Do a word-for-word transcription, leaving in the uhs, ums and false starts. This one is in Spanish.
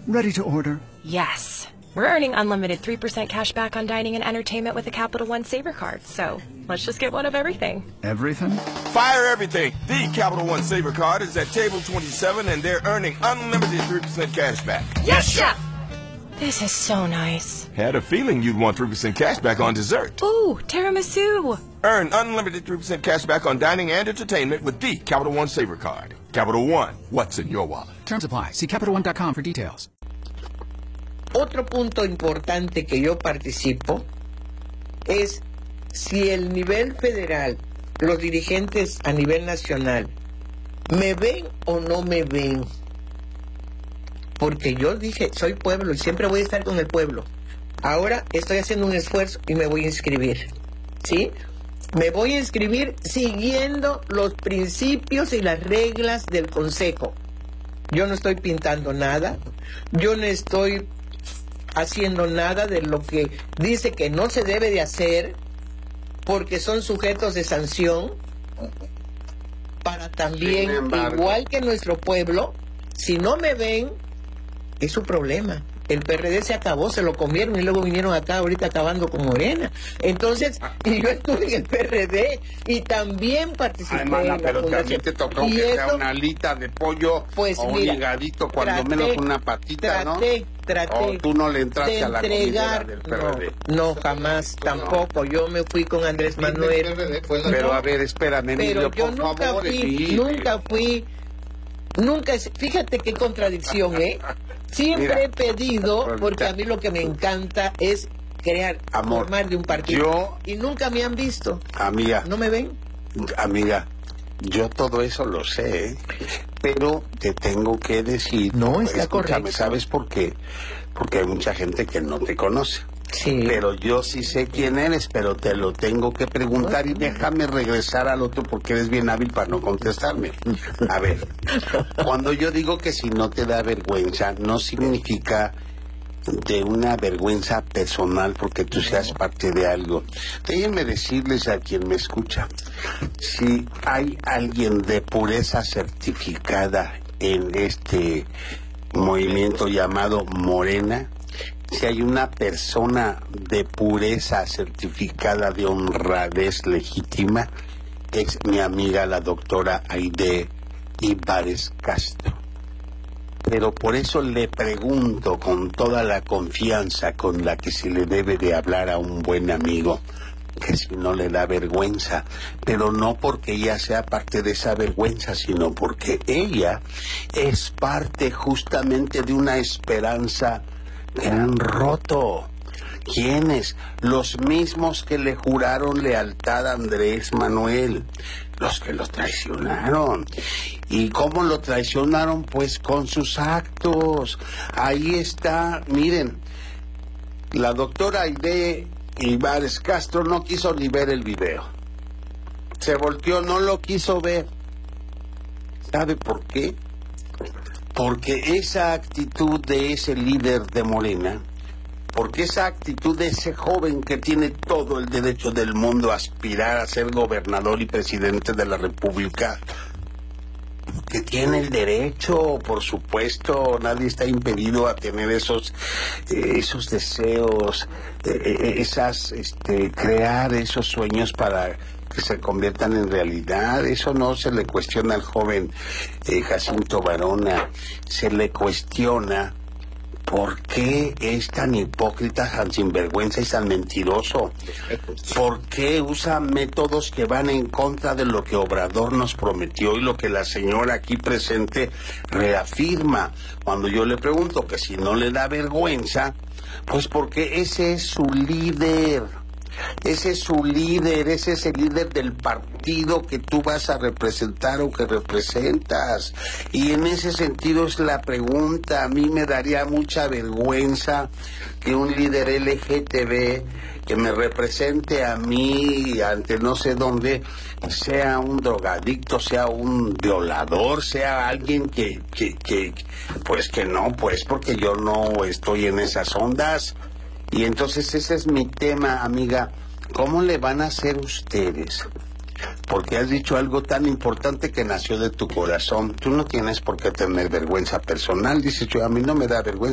Ready to order. Yes. We're earning unlimited three percent cash back on dining and entertainment with a Capital One Saver card, so let's just get one of everything. Everything? Fire everything! The Capital One Saver card is at table twenty-seven, and they're earning unlimited three percent cash back. Yes, Chef! This is so nice. Had a feeling you'd want three percent cash back on dessert. Ooh, tiramisu! Earn unlimited three percent cash back on dining and entertainment with the Capital One Saver card. Capital One, what's in your wallet? Terms apply. See Capital One dot com for details. Otro punto importante que yo participo es si el nivel federal, los dirigentes a nivel nacional, me ven o no me ven. Porque yo dije, soy pueblo y siempre voy a estar con el pueblo. Ahora estoy haciendo un esfuerzo y me voy a inscribir. ¿Sí? Me voy a inscribir siguiendo los principios y las reglas del Consejo. Yo no estoy pintando nada. Yo no estoy haciendo nada de lo que dice que no se debe de hacer, porque son sujetos de sanción para también, igual que nuestro pueblo. Si no me ven, es su problema. El P R D se acabó, se lo comieron y luego vinieron acá ahorita acabando con Morena. Entonces, y yo estuve en el P R D y también participé. Ay, mana, en la pero fundación. también te tocó Y que eso, sea una alita de pollo, pues, o mira, un higadito, cuando traté, menos una patita, traté, ¿no? Traté O tú no le entraste de a la entregar, comidera del P R D. No, no, jamás, tampoco. Yo me fui con Andrés Manuel. Pero a ver, espérame, Pero Emilio, yo por nunca favor, fui, Emilio. nunca fui, nunca, fíjate qué contradicción, ¿eh? Siempre Mira, he pedido, Rolita, porque a mí lo que me encanta es crear, amor, formar de un partido. yo- Y nunca me han visto. Amiga, ¿No me ven? amiga, yo todo eso lo sé, ¿eh? Pero te tengo que decir... No, está escúchame, correcto. ¿sabes por qué? Porque hay mucha gente que no te conoce. Sí. Pero yo sí sé quién eres, pero te lo tengo que preguntar y déjame regresar al otro porque eres bien hábil para no contestarme. A ver, cuando yo digo que si no te da vergüenza, no significa de una vergüenza personal porque tú seas parte de algo. Déjenme decirles a quien me escucha, si hay alguien de pureza certificada en este movimiento llamado Morena, si hay una persona de pureza certificada de honradez legítima, es mi amiga la doctora Aide Ibáñez Castro. Pero por eso le pregunto con toda la confianza con la que se le debe de hablar a un buen amigo, que si no le da vergüenza, pero no porque ella sea parte de esa vergüenza, sino porque ella es parte justamente de una esperanza que han roto. ¿Quiénes? Los mismos que le juraron lealtad a Andrés Manuel, los que lo traicionaron. ¿Y cómo lo traicionaron? Pues con sus actos. Ahí está, miren, la doctora Aide Ibáñez Castro no quiso ni ver el video. Se volteó, no lo quiso ver. ¿Sabe por qué? Porque esa actitud de ese líder de Morena, porque esa actitud de ese joven que tiene todo el derecho del mundo a aspirar a ser gobernador y presidente de la República, que tiene el derecho, por supuesto, nadie está impedido a tener esos eh, esos deseos, eh, esas, este, crear esos sueños para que se conviertan en realidad. Eso no se le cuestiona al joven eh, Jacinto Varona, se le cuestiona ¿por qué es tan hipócrita, tan sinvergüenza y tan mentiroso? ¿Por qué usa métodos que van en contra de lo que Obrador nos prometió y lo que la señora aquí presente reafirma? Cuando yo le pregunto que si no le da vergüenza, pues porque ese es su líder. Ese es su líder, ese es el líder del partido que tú vas a representar o que representas. Y en ese sentido es la pregunta. A mí me daría mucha vergüenza que un líder L G T B que me represente a mí ante no sé dónde sea un drogadicto, sea un violador, sea alguien que, que, que, pues que no, pues porque yo no estoy en esas ondas. Y entonces ese es mi tema, amiga. ¿Cómo le van a hacer ustedes? Porque has dicho algo tan importante que nació de tu corazón. Tú no tienes por qué tener vergüenza personal. Dices, yo, a mí no me da vergüenza.